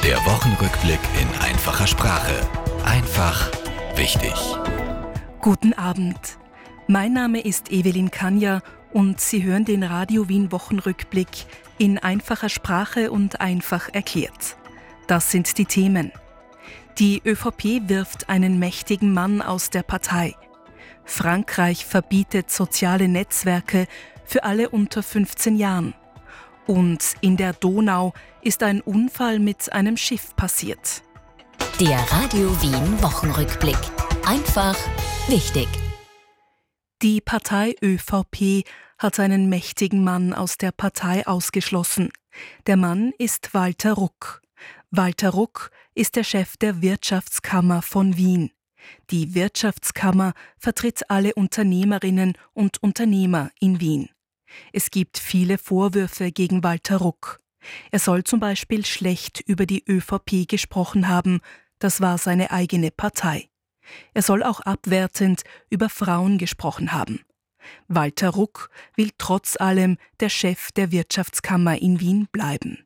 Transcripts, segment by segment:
Der Wochenrückblick in einfacher Sprache. Einfach wichtig. Guten Abend. Mein Name ist Evelyn Kanja und Sie hören den Radio Wien Wochenrückblick in einfacher Sprache und einfach erklärt. Das sind die Themen. Die ÖVP wirft einen mächtigen Mann aus der Partei. Frankreich verbietet soziale Netzwerke für alle unter 15 Jahren. Und in der Donau ist ein Unfall mit einem Schiff passiert. Der Radio Wien Wochenrückblick. Einfach wichtig. Die Partei ÖVP hat einen mächtigen Mann aus der Partei ausgeschlossen. Der Mann ist Walter Ruck. Walter Ruck ist der Chef der Wirtschaftskammer von Wien. Die Wirtschaftskammer vertritt alle Unternehmerinnen und Unternehmer in Wien. Es gibt viele Vorwürfe gegen Walter Ruck. Er soll zum Beispiel schlecht über die ÖVP gesprochen haben, das war seine eigene Partei. Er soll auch abwertend über Frauen gesprochen haben. Walter Ruck will trotz allem der Chef der Wirtschaftskammer in Wien bleiben.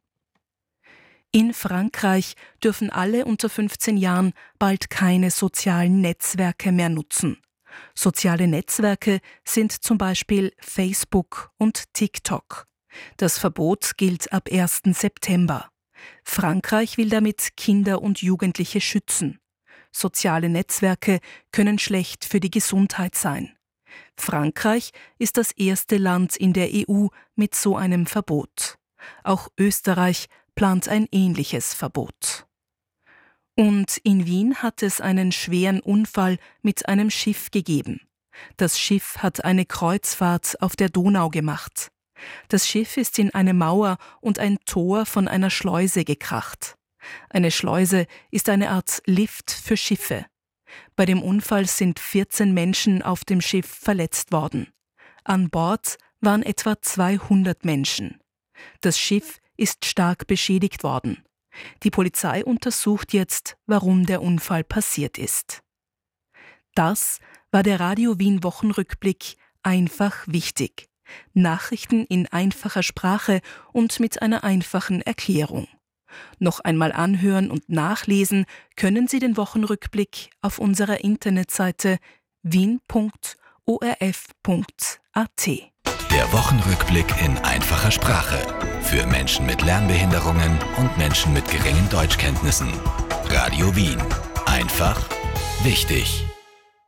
In Frankreich dürfen alle unter 15 Jahren bald keine sozialen Netzwerke mehr nutzen. Soziale Netzwerke sind zum Beispiel Facebook und TikTok. Das Verbot gilt ab 1. September. Frankreich will damit Kinder und Jugendliche schützen. Soziale Netzwerke können schlecht für die Gesundheit sein. Frankreich ist das erste Land in der EU mit so einem Verbot. Auch Österreich plant ein ähnliches Verbot. Und in Wien hat es einen schweren Unfall mit einem Schiff gegeben. Das Schiff hat eine Kreuzfahrt auf der Donau gemacht. Das Schiff ist in eine Mauer und ein Tor von einer Schleuse gekracht. Eine Schleuse ist eine Art Lift für Schiffe. Bei dem Unfall sind 14 Menschen auf dem Schiff verletzt worden. An Bord waren etwa 200 Menschen. Das Schiff ist stark beschädigt worden. Die Polizei untersucht jetzt, warum der Unfall passiert ist. Das war der Radio Wien Wochenrückblick einfach wichtig. Nachrichten in einfacher Sprache und mit einer einfachen Erklärung. Noch einmal anhören und nachlesen können Sie den Wochenrückblick auf unserer Internetseite wien.orf.at. Der Wochenrückblick in einfacher Sprache. Für Menschen mit Lernbehinderungen und Menschen mit geringen Deutschkenntnissen. Radio Wien. Einfach wichtig.